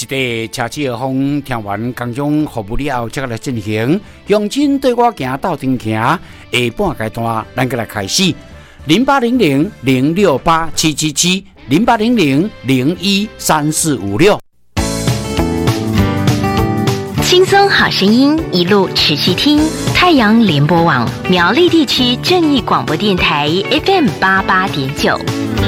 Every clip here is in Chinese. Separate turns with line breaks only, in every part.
个车子的风听完工种服务了，接下来进行用真对我行到顶行下半阶段，咱个来开始。0800-068-777，0800-013456。
轻松好声音，一路持续听。太阳联播网苗栗地区正义广播电台 FM88.9。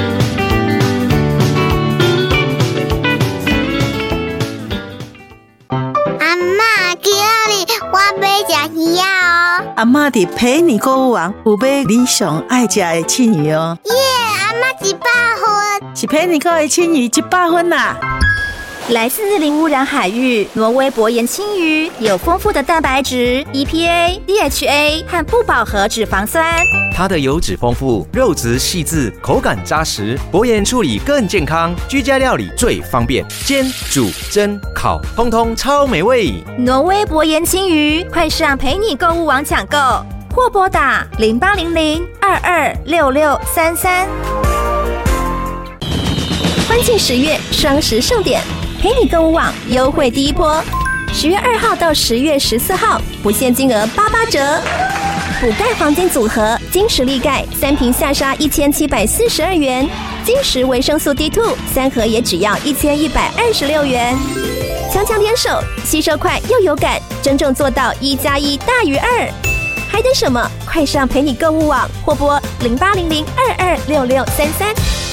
阿嬷，今日我要吃鱼哦。
阿嬷伫陪你购物网有买你上爱吃的青鱼哦。
耶，阿嬷100分，
是陪你购的青鱼100分啦。
来自零污染海域，挪威薄盐青鱼有丰富的蛋白质、EPA、DHA 和不饱和脂肪酸。
它的油脂丰富，肉质细致，口感扎实，薄盐处理更健康，居家料理最方便，煎、煮、蒸、烤，通通超美味。
挪威薄盐青鱼，快上陪你购物网抢购，或拨打0800-226633。欢庆10月双十盛典。陪你购物网优惠第一波，10月2号到10月14号，不限金额88折。补钙黄金组合，金石力钙3瓶下杀1742元，金石维生素 D2 3盒也只要1126元。强强联手，吸收快又有感，真正做到1+1大于2。还等什么？快上陪你购物网或拨0800-226633。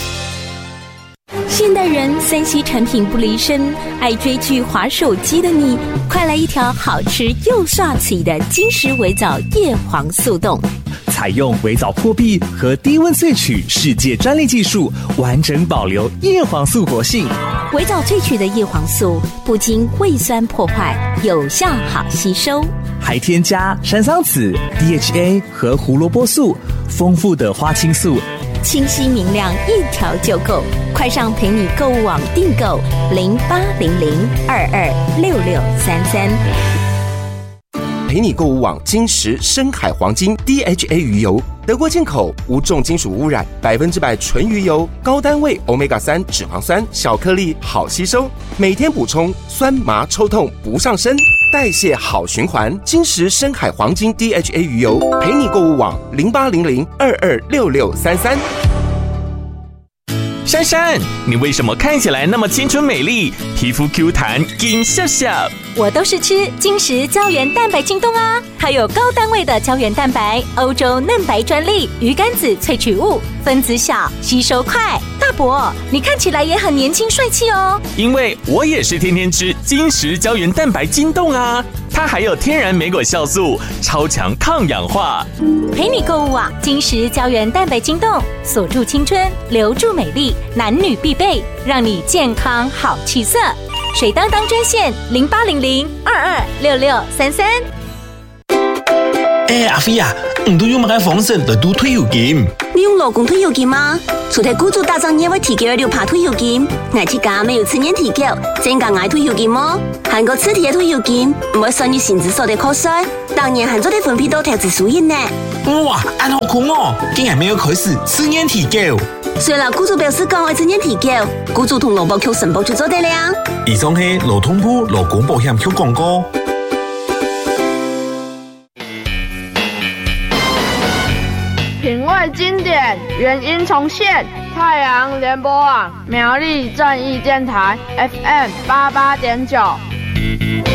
现代人3C 产品不离身，爱追剧滑手机的你，快来一条好吃又刷嘴的金石微藻叶黄素冻，
采用微藻破壁和低温萃取世界专利技术，完整保留叶黄素活性。
微藻萃取的叶黄素不经胃酸破坏，有效好吸收，
还添加山桑子、DHA 和胡萝卜素，丰富的花青素，
清晰明亮，一条就够。快上陪你购物网订购0800-226633。
陪你购物网金石深海黄金 DHA 鱼油，德国进口，无重金属污染，100%纯鱼油，高单位 Omega-3 脂肪酸，小颗粒，好吸收，每天补充，酸麻抽痛不上身，代谢好循环。金石深海黄金 DHA 鱼油，陪你购物网0800-226633。
珊珊，你为什么看起来那么青春美丽，皮肤 Q 弹金笑笑？
我都是吃金石胶原蛋白晶冻啊，它有高单位的胶原蛋白，欧洲嫩白专利，鱼肝子萃取物，分子小，吸收快。大伯，你看起来也很年轻帅气哦。
因为我也是天天吃金石胶原蛋白晶冻啊，它还有天然莓果酵素，超强抗氧化。
陪你购物网金石胶原蛋白晶冻，锁住青春，留住美丽，男女必备，让你健康好气色。水当当专线0800-226633。
阿飛啊，唔都要買房子來賭退休金。
你用老公退休金嗎？除了雇主打仗也會提供6%退休金，我這家沒有10年提繳，真個愛退休金麼？韓國此地嘅退休金唔會算入薪資所得課稅，當年韓做的分配到投資收益呢。
哇，按好酷哦，竟然沒有開始10年提繳。
雖然雇主表示講愛10年提繳，雇主同勞保局申報就做得了。
以上係勞通部勞工保險局廣告。
品味經典，原音重現。太陽聯播網苗栗正義電台 FM88.9。